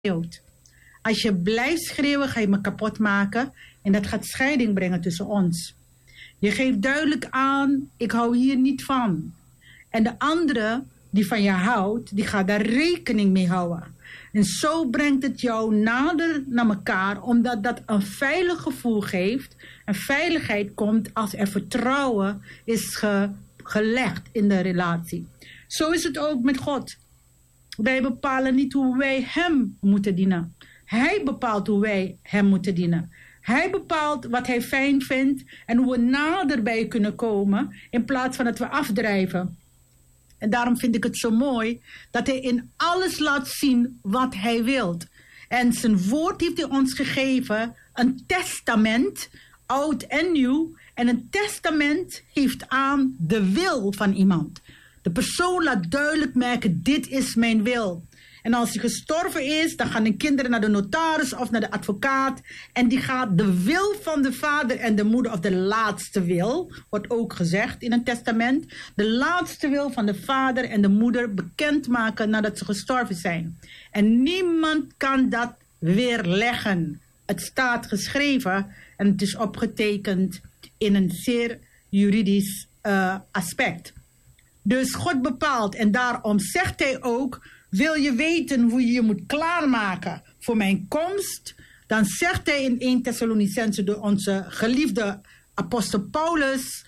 schreeuwt. Als je blijft schreeuwen, ga je me kapot maken. En dat gaat scheiding brengen tussen ons. Je geeft duidelijk aan, ik hou hier niet van. En de andere die van je houdt, die gaat daar rekening mee houden. En zo brengt het jou nader naar elkaar, omdat dat een veilig gevoel geeft. En veiligheid komt als er vertrouwen is gelegd in de relatie. Zo is het ook met God. Wij bepalen niet hoe wij hem moeten dienen. Hij bepaalt hoe wij hem moeten dienen. Hij bepaalt wat hij fijn vindt en hoe we naderbij kunnen komen in plaats van dat we afdrijven. En daarom vind ik het zo mooi dat hij in alles laat zien wat hij wil. En zijn woord heeft hij ons gegeven, een testament, oud en nieuw. En een testament geeft aan de wil van iemand. De persoon laat duidelijk merken, dit is mijn wil. En als hij gestorven is, dan gaan de kinderen naar de notaris of naar de advocaat. En die gaat de wil van de vader en de moeder, of de laatste wil, wordt ook gezegd in een testament. De laatste wil van de vader en de moeder bekendmaken nadat ze gestorven zijn. En niemand kan dat weerleggen. Het staat geschreven en het is opgetekend in een zeer juridisch aspect. Dus God bepaalt en daarom zegt hij ook, wil je weten hoe je je moet klaarmaken voor mijn komst? Dan zegt hij in 1 Thessalonicenzen door onze geliefde apostel Paulus,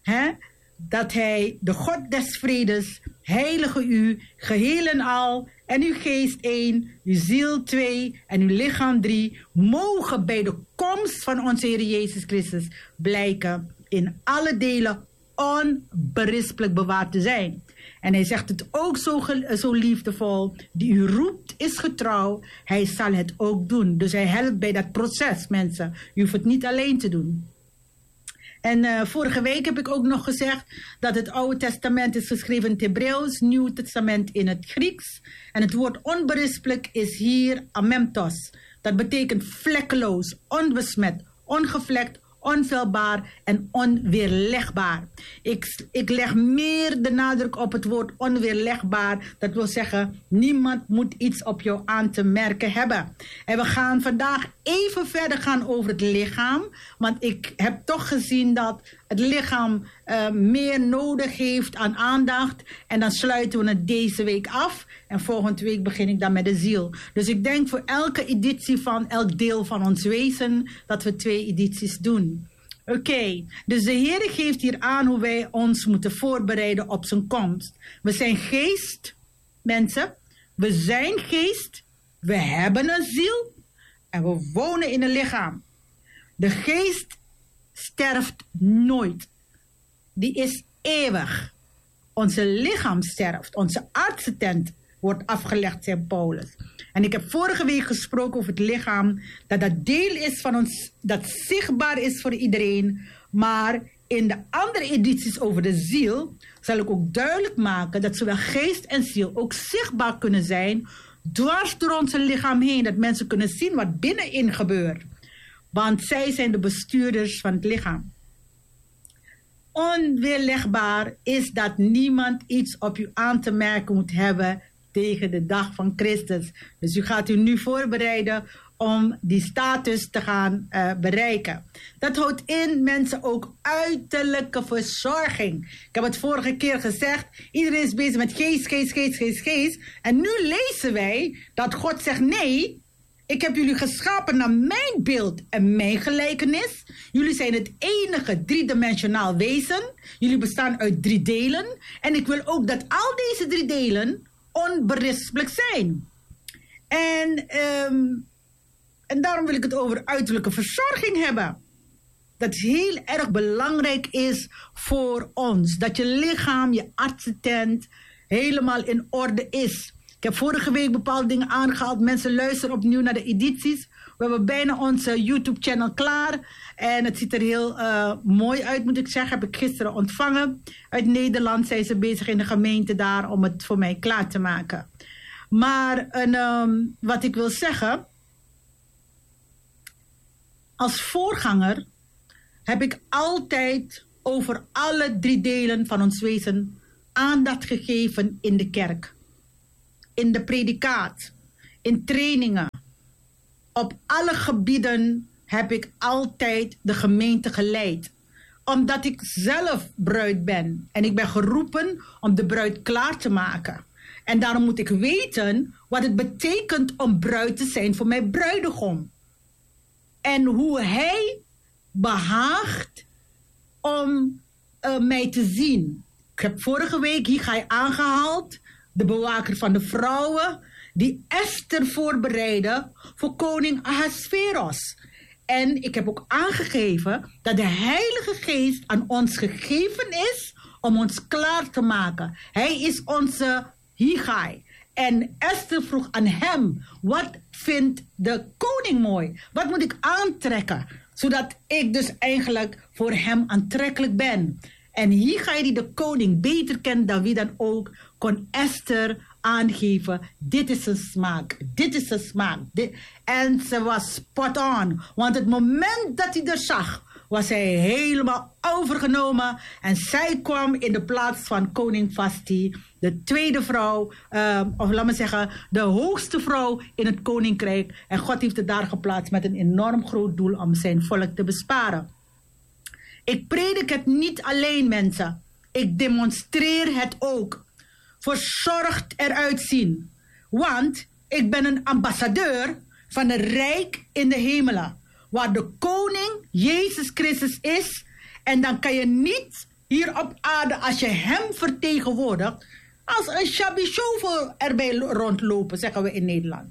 dat hij de God des vredes heilige u geheel en al en uw geest 1, uw ziel 2 en uw lichaam 3 mogen bij de komst van onze Heer Jezus Christus blijken in alle delen onberispelijk bewaard te zijn. En hij zegt het ook zo liefdevol. Die u roept is getrouw. Hij zal het ook doen. Dus hij helpt bij dat proces, mensen. Je hoeft het niet alleen te doen. En vorige week heb ik ook nog gezegd dat het Oude Testament is geschreven in het Hebreeuws, Nieuw Testament in het Grieks. En het woord onberispelijk is hier amemptos. Dat betekent vlekkeloos, onbesmet, ongevlekt, onfeilbaar en onweerlegbaar. Ik leg meer de nadruk op het woord onweerlegbaar. Dat wil zeggen, niemand moet iets op jou aan te merken hebben. En we gaan vandaag even verder gaan over het lichaam. Want ik heb toch gezien dat het lichaam meer nodig heeft aan aandacht. En dan sluiten we het deze week af. En volgende week begin ik dan met de ziel. Dus ik denk voor elke editie van elk deel van ons wezen dat we 2 edities doen. Oké, dus de Heer geeft hier aan hoe wij ons moeten voorbereiden op zijn komst. We zijn geest, mensen. We zijn geest. We hebben een ziel. En we wonen in een lichaam. De geest sterft nooit. Die is eeuwig. Onze lichaam sterft. Onze artsentent wordt afgelegd, zei Paulus. En ik heb vorige week gesproken over het lichaam, dat deel is van ons, dat zichtbaar is voor iedereen. Maar in de andere edities over de ziel zal ik ook duidelijk maken dat zowel geest en ziel ook zichtbaar kunnen zijn, dwars door ons lichaam heen. Dat mensen kunnen zien wat binnenin gebeurt. Want zij zijn de bestuurders van het lichaam. Onweerlegbaar is dat niemand iets op u aan te merken moet hebben tegen de dag van Christus. Dus u gaat u nu voorbereiden om die status te gaan bereiken. Dat houdt in, mensen, ook uiterlijke verzorging. Ik heb het vorige keer gezegd, iedereen is bezig met geest. En nu lezen wij dat God zegt, nee, ik heb jullie geschapen naar mijn beeld en mijn gelijkenis. Jullie zijn het enige driedimensionaal wezen. Jullie bestaan uit 3 delen. En ik wil ook dat al deze 3 delen onberispelijk zijn. En daarom wil ik het over uiterlijke verzorging hebben. Dat heel erg belangrijk is voor ons. Dat je lichaam, je artsentent helemaal in orde is. Ik heb vorige week bepaalde dingen aangehaald. Mensen luisteren opnieuw naar de edities. We hebben bijna onze YouTube-channel klaar. En het ziet er heel mooi uit, moet ik zeggen. Heb ik gisteren ontvangen. Uit Nederland zijn ze bezig in de gemeente daar om het voor mij klaar te maken. Maar wat ik wil zeggen. Als voorganger heb ik altijd over alle 3 delen van ons wezen aandacht gegeven in de kerk. In de predikaat. in trainingen. Op alle gebieden heb ik altijd de gemeente geleid. Omdat ik zelf bruid ben. En ik ben geroepen om de bruid klaar te maken. En daarom moet ik weten wat het betekent om bruid te zijn voor mijn bruidegom. En hoe hij behaagt om mij te zien. Ik heb vorige week Higai aangehaald, de bewaker van de vrouwen, die Esther voorbereidde voor koning Ahasveros. En ik heb ook aangegeven dat de Heilige Geest aan ons gegeven is om ons klaar te maken. Hij is onze Higai. En Esther vroeg aan hem, wat vindt de koning mooi? Wat moet ik aantrekken? Zodat ik dus eigenlijk voor hem aantrekkelijk ben. En Higai, die de koning beter kent dan wie dan ook, kon Esther aangeven, dit is een smaak, dit is een smaak. En ze was spot on. Want het moment dat hij er zag, was hij helemaal overgenomen. En zij kwam in de plaats van koning Vasti, de tweede vrouw, of laat me zeggen, de hoogste vrouw in het koninkrijk. En God heeft het daar geplaatst met een enorm groot doel om zijn volk te besparen. Ik predik het niet alleen, mensen. Ik demonstreer het ook. Verzorgd eruit zien. Want ik ben een ambassadeur van het Rijk in de hemelen. Waar de koning Jezus Christus is. En dan kan je niet hier op aarde, als je hem vertegenwoordigt, als een shabby chauffeur erbij rondlopen, zeggen we in Nederland.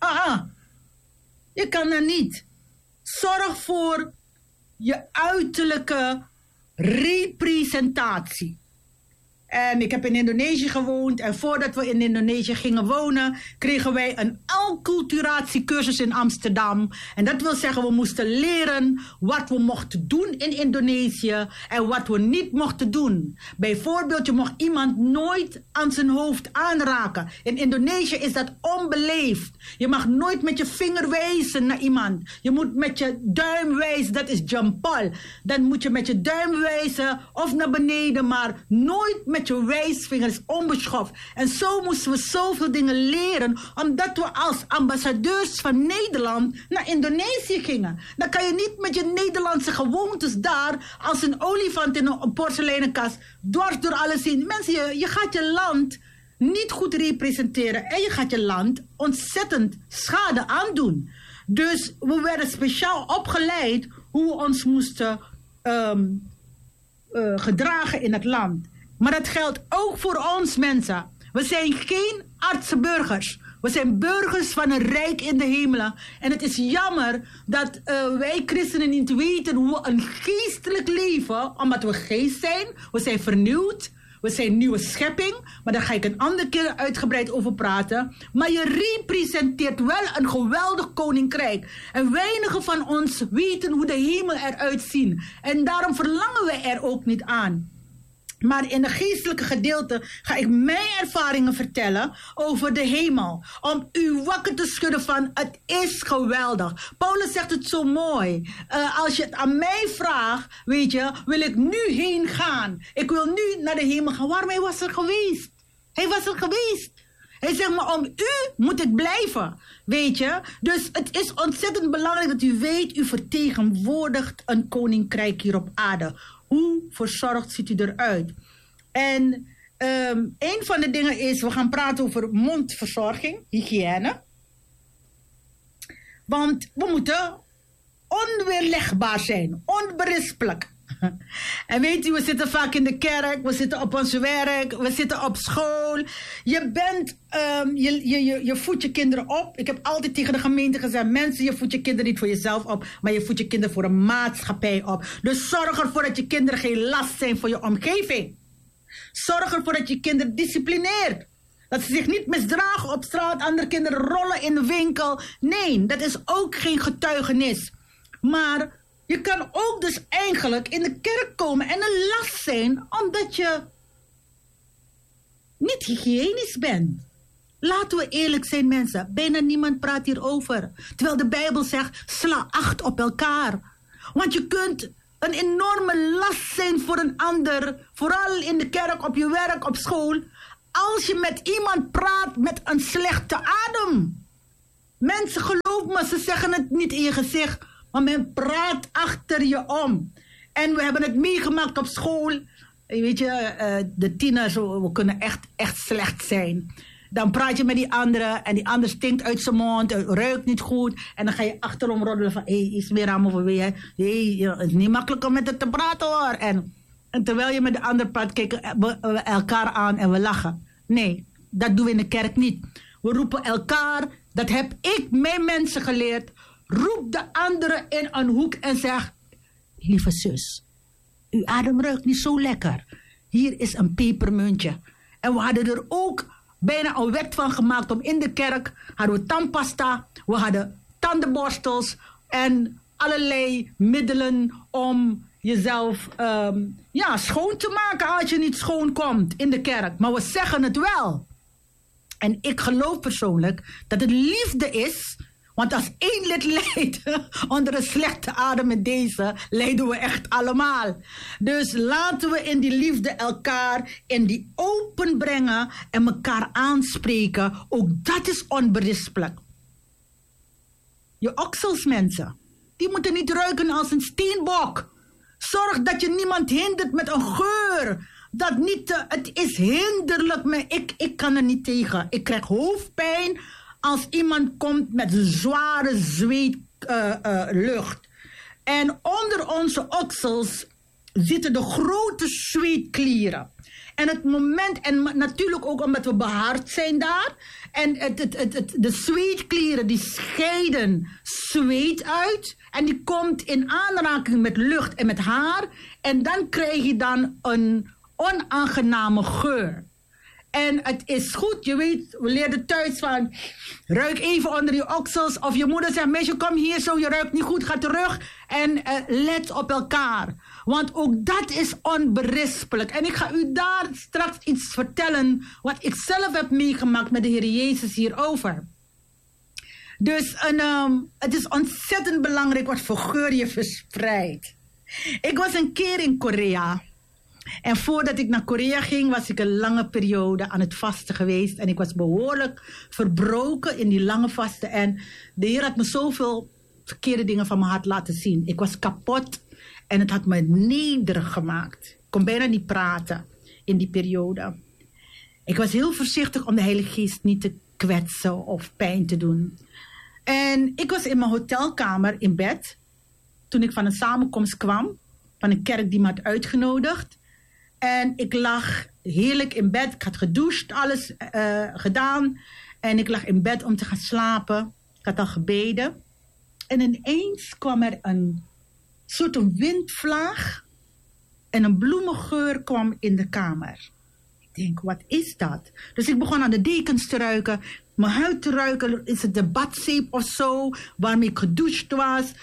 Je kan dat niet. Zorg voor je uiterlijke representatie. En ik heb in Indonesië gewoond. En voordat we in Indonesië gingen wonen, kregen wij een alculturatiecursus in Amsterdam. En dat wil zeggen, we moesten leren wat we mochten doen in Indonesië en wat we niet mochten doen. Bijvoorbeeld, je mocht iemand nooit aan zijn hoofd aanraken. In Indonesië is dat onbeleefd. Je mag nooit met je vinger wijzen naar iemand. Je moet met je duim wijzen, dat is jampal. Dan moet je met je duim wijzen of naar beneden, maar nooit met je wijsvingers onbeschoft. En zo moesten we zoveel dingen leren, omdat we als ambassadeurs van Nederland naar Indonesië gingen. Dan kan je niet met je Nederlandse gewoontes daar als een olifant in een porseleinen kast dwars door alles heen. Mensen, je gaat je land niet goed representeren en je gaat je land ontzettend schade aandoen. Dus we werden speciaal opgeleid hoe we ons moesten gedragen in het land. Maar dat geldt ook voor ons, mensen. We zijn geen artsenburgers. We zijn burgers van een rijk in de hemelen. En het is jammer dat wij christenen niet weten hoe we een geestelijk leven, omdat we geest zijn, we zijn vernieuwd, we zijn nieuwe schepping, maar daar ga ik een andere keer uitgebreid over praten. Maar je representeert wel een geweldig koninkrijk. En weinigen van ons weten hoe de hemel eruit ziet. En daarom verlangen we er ook niet aan. Maar in het geestelijke gedeelte ga ik mijn ervaringen vertellen over de hemel. Om u wakker te schudden van, het is geweldig. Paulus zegt het zo mooi. Als je het aan mij vraagt, weet je, wil ik nu heen gaan. Ik wil nu naar de hemel gaan. Waarom? Hij was er geweest. Hij was er geweest. Hij zegt maar, om u moet ik blijven. Weet je? Dus het is ontzettend belangrijk dat u weet, u vertegenwoordigt een koninkrijk hier op aarde. Hoe verzorgd ziet u eruit? En een van de dingen is, we gaan praten over mondverzorging, hygiëne. Want we moeten onweerlegbaar zijn, onberispelijk. En weet u, we zitten vaak in de kerk, we zitten op ons werk, we zitten op school. Je bent, je voedt je kinderen op. Ik heb altijd tegen de gemeente gezegd, mensen, je voedt je kinderen niet voor jezelf op, maar je voedt je kinderen voor een maatschappij op. Dus zorg ervoor dat je kinderen geen last zijn voor je omgeving. Zorg ervoor dat je kinderen disciplineert. Dat ze zich niet misdragen op straat, andere kinderen rollen in de winkel. Nee, dat is ook geen getuigenis. Maar je kan ook dus eigenlijk in de kerk komen en een last zijn, omdat je niet hygiënisch bent. Laten we eerlijk zijn, mensen. Bijna niemand praat hierover. Terwijl de Bijbel zegt, sla acht op elkaar. Want je kunt een enorme last zijn voor een ander. Vooral in de kerk, op je werk, op school. Als je met iemand praat met een slechte adem. Mensen, geloof me, ze zeggen het niet in je gezicht, maar men praat achter je om. En we hebben het meegemaakt op school. Weet je, de tieners, we kunnen echt slecht zijn. Dan praat je met die andere en die ander stinkt uit zijn mond, ruikt niet goed. En dan ga je achterom roddelen van, is weer aan me weer. Het is niet makkelijk om met het te praten hoor. En terwijl je met de ander praat, kijken we elkaar aan en we lachen. Nee, dat doen we in de kerk niet. We roepen elkaar, dat heb ik mijn mensen geleerd. Roep de andere in een hoek en zeg, lieve zus, uw adem ruikt niet zo lekker. Hier is een pepermuntje. En we hadden er ook bijna een wet van gemaakt om in de kerk, hadden we tandpasta, we hadden tandenborstels en allerlei middelen om jezelf schoon te maken als je niet schoon komt in de kerk. Maar we zeggen het wel. En ik geloof persoonlijk dat het liefde is. Want als één lid lijdt onder een slechte adem in deze, lijden we echt allemaal. Dus laten we in die liefde elkaar in die open brengen en elkaar aanspreken. Ook dat is onberispelijk. Je oksels, mensen, die moeten niet ruiken als een steenbok. Zorg dat je niemand hindert met een geur. Dat niet, het is hinderlijk, maar ik kan er niet tegen. Ik krijg hoofdpijn als iemand komt met zware zweetlucht. En onder onze oksels zitten de grote zweetklieren. En het moment, en natuurlijk ook omdat we behaard zijn daar. En de zweetklieren die scheiden zweet uit. En die komt in aanraking met lucht en met haar. En dan krijg je dan een onaangename geur. En het is goed, je weet, we leerden thuis van, ruik even onder je oksels. Of je moeder zegt, meisje, kom hier zo, je ruikt niet goed, ga terug. En let op elkaar. Want ook dat is onberispelijk. En ik ga u daar straks iets vertellen, wat ik zelf heb meegemaakt met de Heer Jezus hierover. Dus het is ontzettend belangrijk wat voor geur je verspreidt. Ik was een keer in Korea. En voordat ik naar Korea ging, was ik een lange periode aan het vasten geweest. En ik was behoorlijk verbroken in die lange vasten. En de Heer had me zoveel verkeerde dingen van mijn hart laten zien. Ik was kapot en het had me nederig gemaakt. Ik kon bijna niet praten in die periode. Ik was heel voorzichtig om de Heilige Geest niet te kwetsen of pijn te doen. En ik was in mijn hotelkamer in bed toen ik van een samenkomst kwam van een kerk die me had uitgenodigd. En ik lag heerlijk in bed. Ik had gedoucht, alles gedaan. En ik lag in bed om te gaan slapen. Ik had al gebeden. En ineens kwam er een soort windvlaag. En een bloemengeur kwam in de kamer. Ik denk, wat is dat? Dus ik begon aan de dekens te ruiken. Mijn huid te ruiken. Is het de badzeep of zo? Waarmee ik gedoucht was.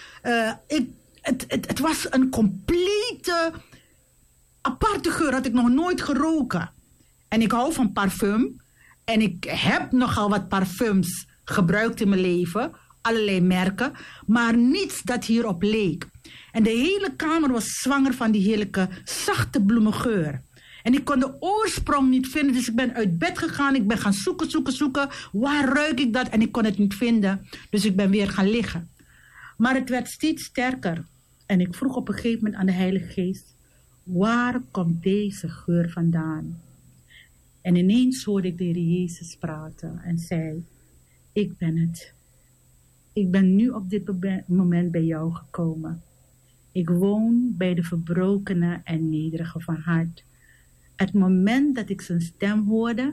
Het was een complete aparte geur, had ik nog nooit geroken. En ik hou van parfum. En ik heb nogal wat parfums gebruikt in mijn leven. Allerlei merken. Maar niets dat hierop leek. En de hele kamer was zwanger van die heerlijke zachte bloemengeur. En ik kon de oorsprong niet vinden. Dus ik ben uit bed gegaan. Ik ben gaan zoeken. Waar ruik ik dat? En ik kon het niet vinden. Dus ik ben weer gaan liggen. Maar het werd steeds sterker. En ik vroeg op een gegeven moment aan de Heilige Geest, waar komt deze geur vandaan? En ineens hoorde ik de Heer Jezus praten en zei, ik ben het. Ik ben nu op dit moment bij jou gekomen. Ik woon bij de verbrokenen en nederigen van hart. Het moment dat ik zijn stem hoorde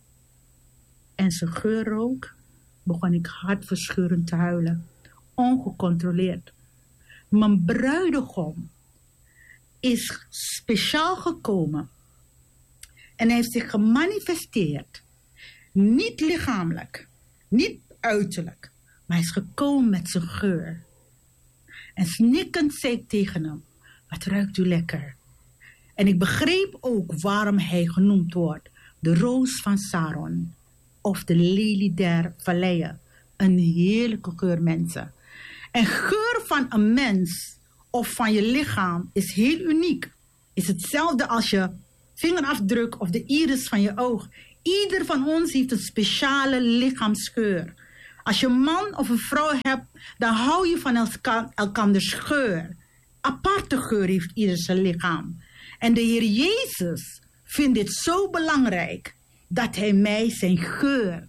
en zijn geur rook, begon ik hartverscheurend te huilen. Ongecontroleerd. Mijn bruidegom is speciaal gekomen. En hij heeft zich gemanifesteerd. Niet lichamelijk. Niet uiterlijk. Maar hij is gekomen met zijn geur. En snikkend zei ik tegen hem, wat ruikt u lekker. En ik begreep ook waarom hij genoemd wordt. De roos van Saron. Of de lelie der valleien. Een heerlijke geur, mensen. En geur van een mens of van je lichaam is heel uniek. Is hetzelfde als je vingerafdruk of de iris van je oog. Ieder van ons heeft een speciale lichaamsgeur. Als je een man of een vrouw hebt, dan hou je van elkanders geur. Aparte geur heeft ieder zijn lichaam. En de Heer Jezus vindt dit zo belangrijk dat hij mij zijn geur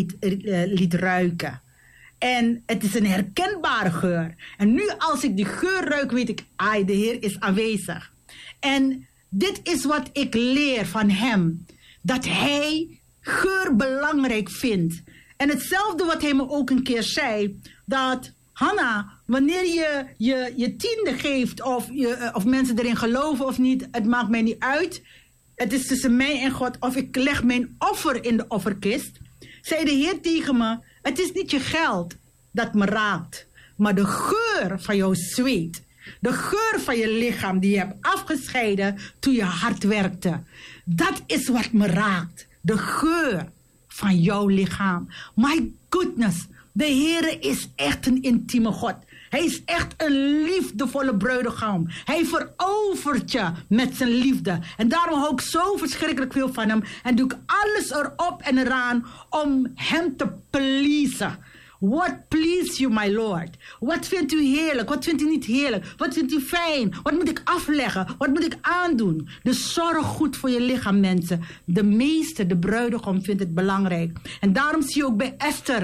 liet ruiken. En het is een herkenbare geur. En nu als ik die geur ruik, weet ik, de Heer is aanwezig. En dit is wat ik leer van hem. Dat hij geur belangrijk vindt. En hetzelfde wat hij me ook een keer zei. Dat Hanna, wanneer je tiende geeft of mensen erin geloven of niet. Het maakt mij niet uit. Het is tussen mij en God. Of ik leg mijn offer in de offerkist. Zei de Heer tegen me. Het is niet je geld dat me raakt. Maar de geur van jouw zweet. De geur van je lichaam die je hebt afgescheiden toen je hard werkte. Dat is wat me raakt. De geur van jouw lichaam. My goodness. De Heer is echt een intieme God. Hij is echt een liefdevolle bruidegom. Hij verovert je met zijn liefde. En daarom hou ik zo verschrikkelijk veel van hem. En doe ik alles erop en eraan om hem te pleasen. What please you, my Lord? Wat vindt u heerlijk? Wat vindt u niet heerlijk? Wat vindt u fijn? Wat moet ik afleggen? Wat moet ik aandoen? Dus zorg goed voor je lichaam, mensen. De meester, de bruidegom, vindt het belangrijk. En daarom zie je ook bij Esther.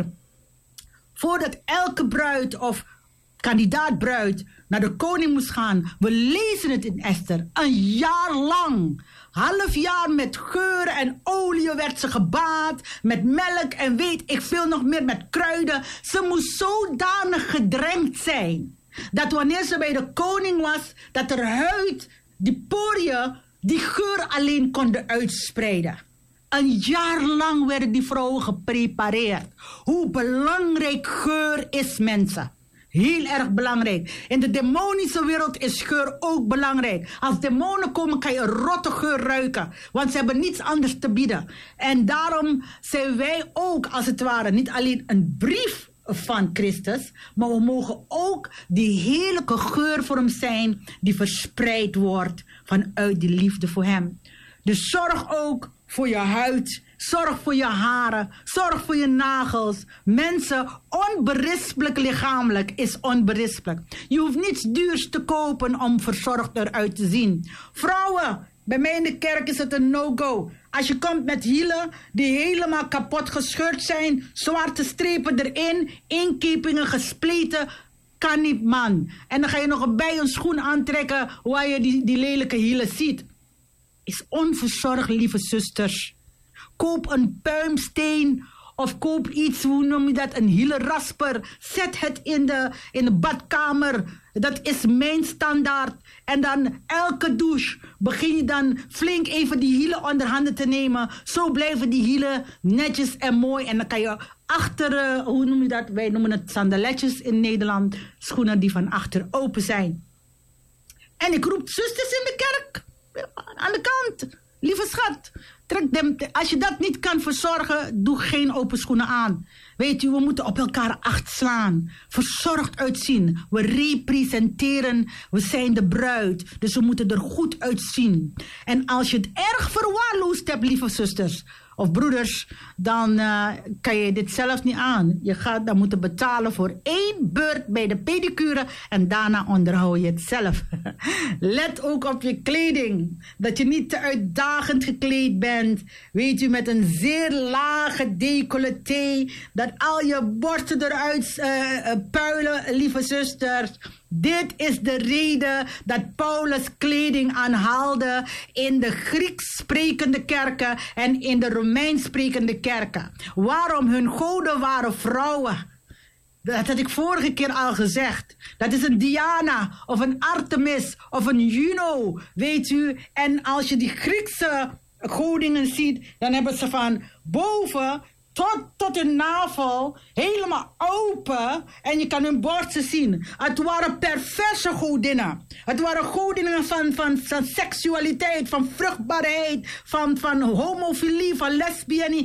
Voordat elke bruid of kandidaatbruid naar de koning moest gaan. We lezen het in Esther. Een jaar lang. Half jaar met geuren en olie werd ze gebaat. Met melk en weet ik veel nog meer met kruiden. Ze moest zodanig gedrenkt zijn. Dat wanneer ze bij de koning was. Dat er huid, die poriën, die geur alleen konden uitspreiden. Een jaar lang werden die vrouwen geprepareerd. Hoe belangrijk geur is, mensen. Heel erg belangrijk. In de demonische wereld is geur ook belangrijk. Als demonen komen kan je een rotte geur ruiken. Want ze hebben niets anders te bieden. En daarom zijn wij ook als het ware niet alleen een brief van Christus. Maar we mogen ook die heerlijke geur voor hem zijn. Die verspreid wordt vanuit die liefde voor hem. Dus zorg ook voor je huid. Zorg voor je haren. Zorg voor je nagels. Mensen, onberispelijk lichamelijk is onberispelijk. Je hoeft niets duurs te kopen om verzorgd eruit te zien. Vrouwen, bij mij in de kerk is het een no-go. Als je komt met hielen die helemaal kapot gescheurd zijn. Zwarte strepen erin. Inkepingen gespleten. Kan niet, man. En dan ga je nog bij een schoen aantrekken waar je die lelijke hielen ziet. Is onverzorgd, lieve zusters. Koop een puimsteen of koop iets, hoe noem je dat, een hielenrasper. Zet het in de badkamer. Dat is mijn standaard. En dan elke douche begin je dan flink even die hielen onder handen te nemen. Zo blijven die hielen netjes en mooi. En dan kan je achter, hoe noem je dat? Wij noemen het sandaletjes in Nederland. Schoenen die van achter open zijn. En ik roep zusters in de kerk. Aan de kant. Lieve schat. Als je dat niet kan verzorgen, doe geen open schoenen aan. Weet u, we moeten op elkaar acht slaan. Verzorgd uitzien. We representeren, we zijn de bruid. Dus we moeten er goed uitzien. En als je het erg verwaarloosd hebt, lieve zusters of broeders, dan kan je dit zelf niet aan. Je gaat dan moeten betalen voor 1 beurt bij de pedicure en daarna onderhoud je het zelf. Let ook op je kleding. Dat je niet te uitdagend gekleed bent. Weet u, met een zeer lage decolleté. Dat al je borsten eruit puilen, lieve zusters. Dit is de reden dat Paulus kleding aanhaalde in de Grieks sprekende kerken en in de Romeins sprekende kerken. Waarom? Hun goden waren vrouwen. Dat had ik vorige keer al gezegd. Dat is een Diana of een Artemis of een Juno, weet u. En als je die Griekse godingen ziet, dan hebben ze van boven tot hun navel helemaal open en je kan hun borsten zien. Het waren perverse godinnen. Het waren godinnen van seksualiteit, van vruchtbaarheid, van homofilie, van lesbianie.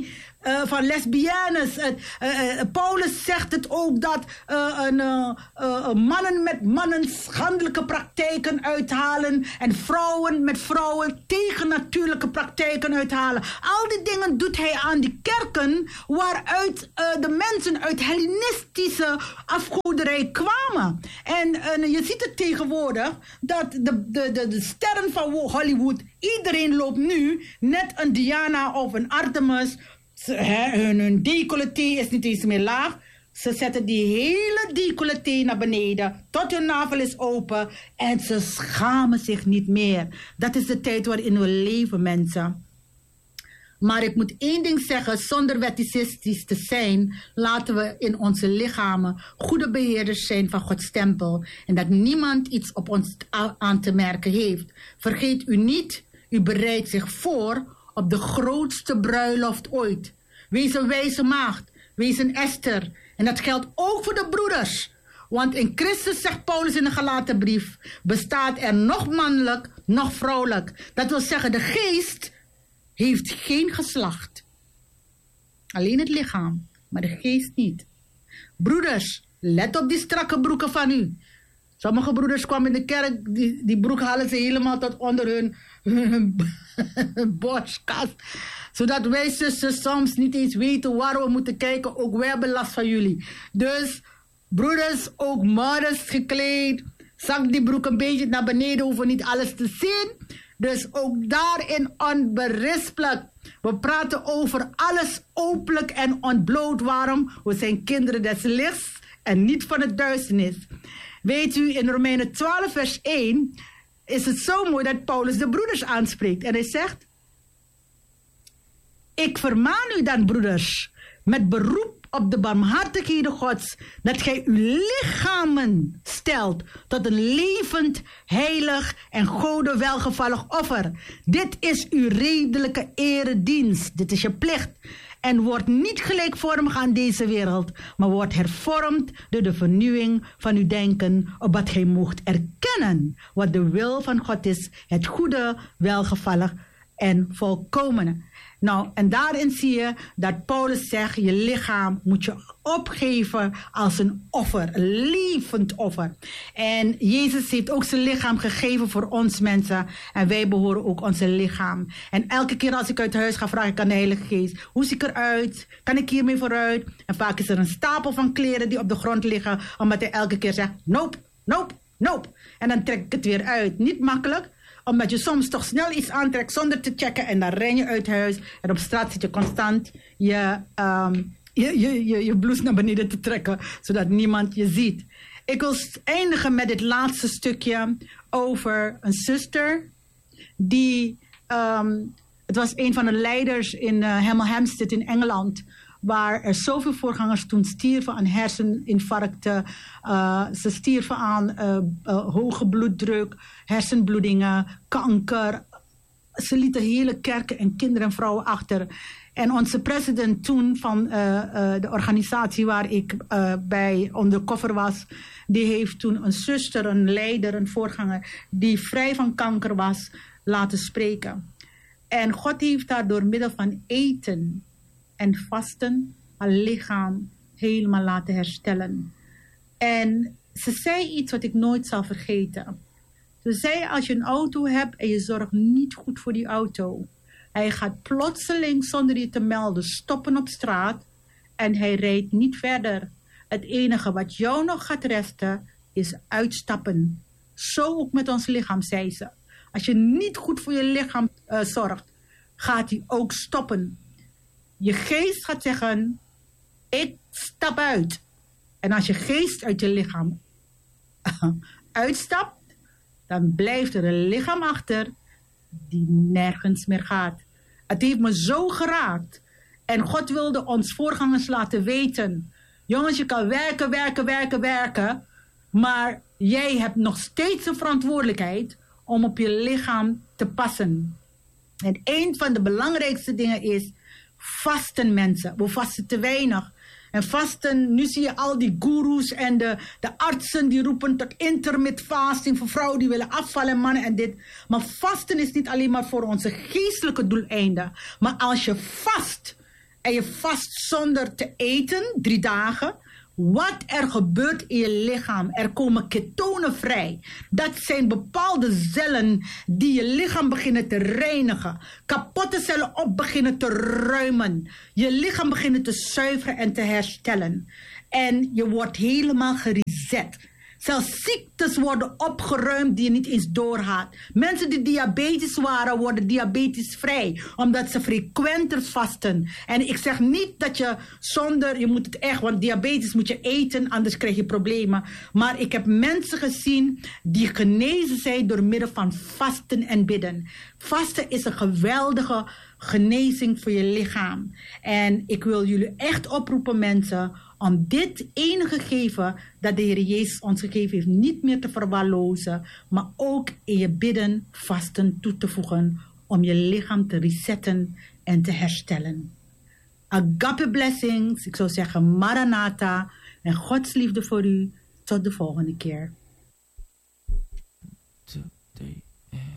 van lesbiennes. Paulus zegt het ook dat mannen met mannen schandelijke praktijken uithalen en vrouwen met vrouwen tegennatuurlijke praktijken uithalen. Al die dingen doet hij aan die kerken waaruit de mensen uit Hellenistische afgoderij kwamen. En je ziet het tegenwoordig dat de sterren van Hollywood, iedereen loopt nu net een Diana of een Artemis. Hun decolleté is niet eens meer laag. Ze zetten die hele decolleté naar beneden tot hun navel is open en ze schamen zich niet meer. Dat is de tijd waarin we leven, mensen. Maar ik moet één ding zeggen, zonder weticistisch te zijn, laten we in onze lichamen goede beheerders zijn van Gods tempel. En dat niemand iets op ons aan te merken heeft. Vergeet u niet, u bereidt zich voor op de grootste bruiloft ooit. Wees een wijze maagd, wees een Esther. En dat geldt ook voor de broeders. Want in Christus, zegt Paulus in de Galatenbrief, bestaat er nog mannelijk, nog vrouwelijk. Dat wil zeggen, de geest heeft geen geslacht. Alleen het lichaam, maar de geest niet. Broeders, let op die strakke broeken van u. Sommige broeders kwamen in de kerk, die broek halen ze helemaal tot onder hun borstkast. Zodat wij zussen soms niet eens weten waar we moeten kijken. Ook wij hebben last van jullie. Dus broeders, ook modest gekleed. Zak die broek een beetje naar beneden, hoeven niet alles te zien. Dus ook daarin onberispelijk. We praten over alles openlijk en ontbloot. Waarom? We zijn kinderen des lichts en niet van het duisternis. Weet u, in Romeinen 12 vers 1 is het zo mooi dat Paulus de broeders aanspreekt. En hij zegt: ik vermaan u dan, broeders, met beroep op de barmhartigheden Gods, dat gij uw lichamen stelt tot een levend, heilig en Gode welgevallig offer. Dit is uw redelijke eredienst. Dit is je plicht. En wordt niet gelijkvormig aan deze wereld, maar wordt hervormd door de vernieuwing van uw denken, opdat gij moogt erkennen wat de wil van God is, het goede, welgevallig en volkomene. Nou, en daarin zie je dat Paulus zegt, je lichaam moet je opgeven als een offer, een levend offer. En Jezus heeft ook zijn lichaam gegeven voor ons mensen. En wij behoren ook onze lichaam. En elke keer als ik uit huis ga, vraag ik aan de Heilige Geest, hoe zie ik eruit? Kan ik hiermee vooruit? En vaak is er een stapel van kleren die op de grond liggen, omdat hij elke keer zegt, nope, nope, nope. En dan trek ik het weer uit. Niet makkelijk. Omdat je soms toch snel iets aantrekt zonder te checken. En dan ren je uit huis. En op straat zit je constant je blouse naar beneden te trekken. Zodat niemand je ziet. Ik wil eindigen met dit laatste stukje over een zuster. Het was een van de leiders in Hemel Hempstead in Engeland. Waar er zoveel voorgangers toen stierven aan herseninfarcten. Ze stierven aan hoge bloeddruk, hersenbloedingen, kanker. Ze lieten hele kerken en kinderen en vrouwen achter. En onze president toen van de organisatie waar ik bij undercover was, die heeft toen een zuster, een leider, een voorganger, die vrij van kanker was, laten spreken. En God heeft haar door middel van eten en vasten haar lichaam helemaal laten herstellen. En ze zei iets wat ik nooit zal vergeten. Ze zei, als je een auto hebt en je zorgt niet goed voor die auto, hij gaat plotseling zonder je te melden stoppen op straat en hij rijdt niet verder. Het enige wat jou nog gaat resten is uitstappen. Zo ook met ons lichaam, zei ze. Als je niet goed voor je lichaam zorgt, gaat hij ook stoppen. Je geest gaat zeggen, ik stap uit. En als je geest uit je lichaam uitstapt, dan blijft er een lichaam achter die nergens meer gaat. Het heeft me zo geraakt. En God wilde ons voorgangers laten weten, jongens, je kan werken, maar jij hebt nog steeds een verantwoordelijkheid om op je lichaam te passen. En een van de belangrijkste dingen is vasten, mensen. We vasten te weinig. En vasten, nu zie je al die goeroes en de artsen die roepen tot intermittent fasting voor vrouwen die willen afvallen, mannen en dit. Maar vasten is niet alleen maar voor onze geestelijke doeleinden. Maar als je vast en je vast zonder te eten 3 dagen, wat er gebeurt in je lichaam. Er komen ketonen vrij. Dat zijn bepaalde cellen die je lichaam beginnen te reinigen. Kapotte cellen op beginnen te ruimen. Je lichaam beginnen te zuiveren en te herstellen. En je wordt helemaal gereset. Zelfs ziektes worden opgeruimd die je niet eens doorgaat. Mensen die diabetes waren, worden diabetesvrij. Omdat ze frequenter vasten. En ik zeg niet dat je je moet het echt, want diabetes moet je eten, anders krijg je problemen. Maar ik heb mensen gezien die genezen zijn door middel van vasten en bidden. Vasten is een geweldige genezing voor je lichaam. En ik wil jullie echt oproepen, mensen, om dit enige gegeven dat de Heer Jezus ons gegeven heeft niet meer te verwaarlozen, maar ook in je bidden vasten toe te voegen om je lichaam te resetten en te herstellen. Agape blessings, ik zou zeggen Maranatha en Gods liefde voor u. Tot de volgende keer. 2, 3.